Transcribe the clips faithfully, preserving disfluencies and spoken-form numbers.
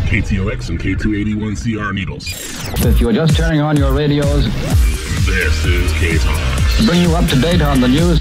K T O X and K two eighty-one C R Needles. If you are just turning on your radios, this is K-Talks. Bring you up to date on the news.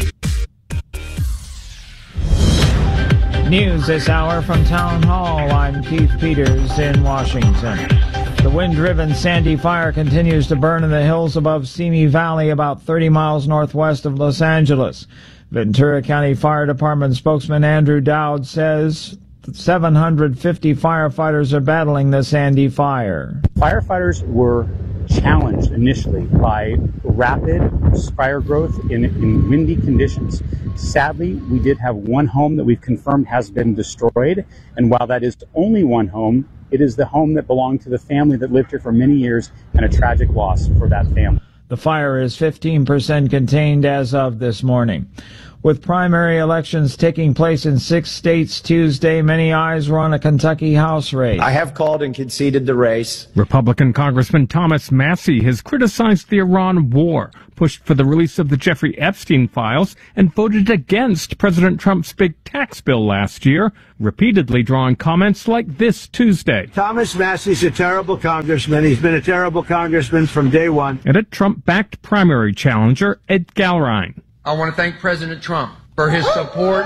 News this hour from Town Hall. I'm Keith Peters in Washington. The wind-driven Sandy fire continues to burn in the hills above Simi Valley, about thirty miles northwest of Los Angeles. Ventura County Fire Department spokesman Andrew Dowd says seven hundred fifty firefighters are battling the Sandy fire. Firefighters were challenged initially by rapid fire growth in, in windy conditions. Sadly, we did have one home that we've confirmed has been destroyed, and while that is only one home, it is the home that belonged to the family that lived here for many years, and a tragic loss for that family. The fire is fifteen percent contained as of this morning. With primary elections taking place in six states Tuesday, many eyes were on a Kentucky House race. I have called and conceded the race. Republican Congressman Thomas Massie has criticized the Iran war, pushed for the release of the Jeffrey Epstein files, and voted against President Trump's big tax bill last year, repeatedly drawing comments like this Tuesday. Thomas Massie's a terrible congressman. He's been a terrible congressman from day one. And a Trump-backed primary challenger, Ed Galrine. I want to thank President Trump for his support,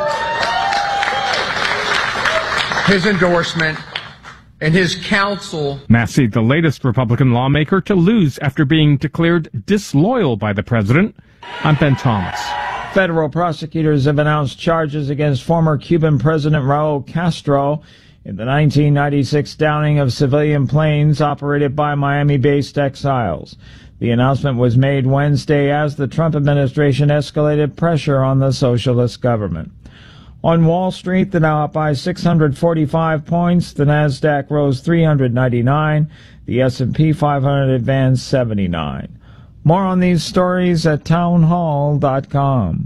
his endorsement, and his counsel. Massie, the latest Republican lawmaker to lose after being declared disloyal by the president. I'm Ben Thomas. Federal prosecutors have announced charges against former Cuban President Raul Castro in the nineteen ninety-six downing of civilian planes operated by Miami-based exiles. The announcement was made Wednesday as the Trump administration escalated pressure on the socialist government. On Wall Street, the Dow up by six hundred forty-five points, the Nasdaq rose three hundred ninety-nine, the S and P five hundred advanced seventy-nine. More on these stories at townhall dot com.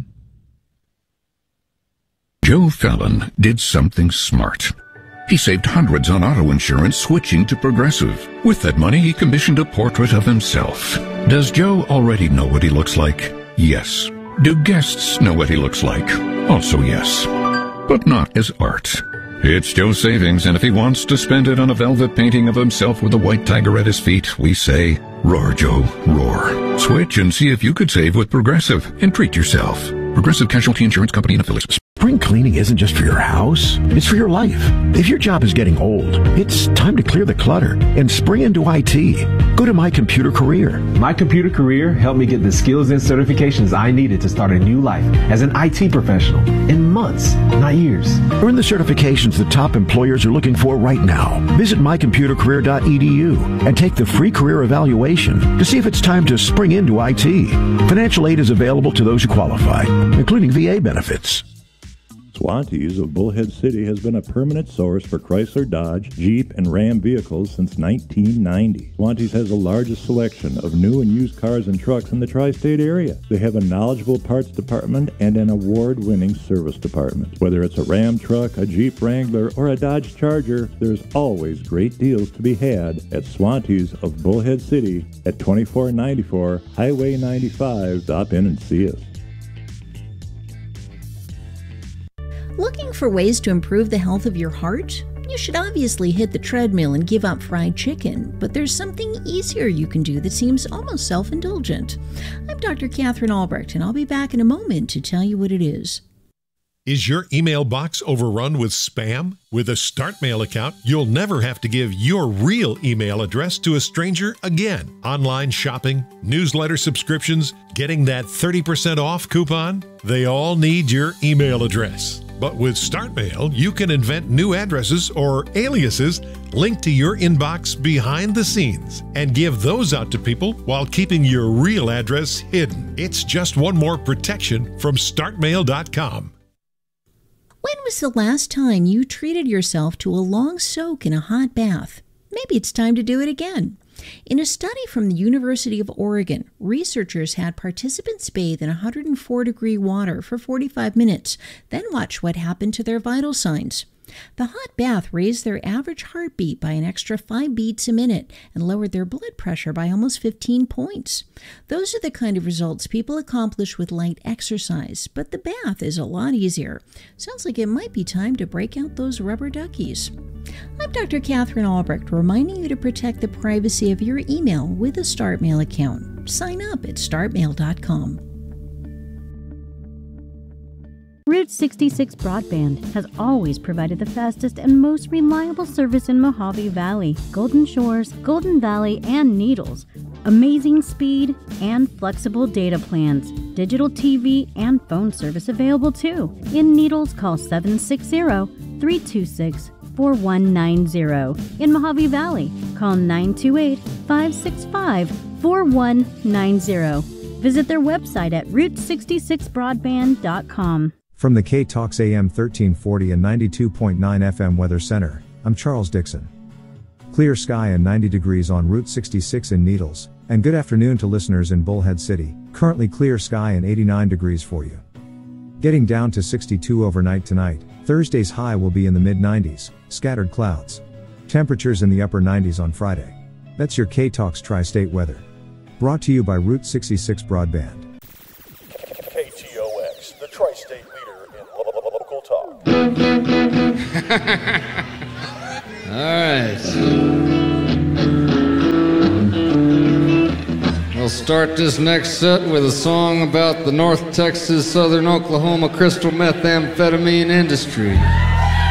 Joe Fallon did something smart. He saved hundreds on auto insurance switching to Progressive. With that money, he commissioned a portrait of himself. Does Joe already know what he looks like? Yes. Do guests know what he looks like? Also yes. But not as art. It's Joe's savings, and if he wants to spend it on a velvet painting of himself with a white tiger at his feet, we say, roar, Joe, roar. Switch and see if you could save with Progressive and treat yourself. Progressive Casualty Insurance Company and affiliates. Spring cleaning isn't just for your house, it's for your life. If your job is getting old, it's time to clear the clutter and spring into I T. Go to My Computer Career. My Computer Career helped me get the skills and certifications I needed to start a new life as an I T professional in months, not years. Earn the certifications the top employers are looking for right now. Visit my computer career dot e d u and take the free career evaluation to see if it's time to spring into I T. Financial aid is available to those who qualify, including V A benefits. Swantees of Bullhead City has been a permanent source for Chrysler, Dodge, Jeep, and Ram vehicles since nineteen ninety. Swantees has the largest selection of new and used cars and trucks in the tri-state area. They have a knowledgeable parts department and an award-winning service department. Whether it's a Ram truck, a Jeep Wrangler, or a Dodge Charger, there's always great deals to be had at Swantees of Bullhead City at twenty-four ninety-four Highway ninety-five. Stop in and see us. Looking for ways to improve the health of your heart? You should obviously hit the treadmill and give up fried chicken, but there's something easier you can do that seems almost self-indulgent. I'm Doctor Catherine Albrecht, and I'll be back in a moment to tell you what it is. Is your email box overrun with spam? With a StartMail account, you'll never have to give your real email address to a stranger again. Online shopping, newsletter subscriptions, getting that thirty percent off coupon, they all need your email address. But with StartMail, you can invent new addresses or aliases linked to your inbox behind the scenes and give those out to people while keeping your real address hidden. It's just one more protection from start mail dot com. When was the last time you treated yourself to a long soak in a hot bath? Maybe it's time to do it again. In a study from the University of Oregon, researchers had participants bathe in one hundred four degree water for forty-five minutes, then watch what happened to their vital signs. The hot bath raised their average heartbeat by an extra five beats a minute and lowered their blood pressure by almost fifteen points. Those are the kind of results people accomplish with light exercise, but the bath is a lot easier. Sounds like it might be time to break out those rubber duckies. I'm Doctor Catherine Albrecht, reminding you to protect the privacy of your email with a StartMail account. Sign up at start mail dot com. Route sixty-six Broadband has always provided the fastest and most reliable service in Mojave Valley, Golden Shores, Golden Valley, and Needles. Amazing speed and flexible data plans. Digital T V and phone service available too. In Needles, call seven six zero, three two six, four one nine zero. In Mojave Valley, call nine two eight, five six five, four one nine zero. Visit their website at route sixty-six broadband dot com. From the K-Talks A M thirteen forty and ninety-two point nine F M Weather Center, I'm Charles Dixon. Clear sky and ninety degrees on Route sixty-six in Needles, and good afternoon to listeners in Bullhead City, currently clear sky and eighty-nine degrees for you. Getting down to sixty-two overnight tonight, Thursday's high will be in the mid nineties, scattered clouds. Temperatures in the upper nineties on Friday. That's your K-Talks Tri-State weather. Brought to you by Route sixty-six Broadband. K T O X, the Tri-State leader in lo- lo- local talk. All right. We'll start this next set with a song about the North Texas, Southern Oklahoma crystal methamphetamine industry.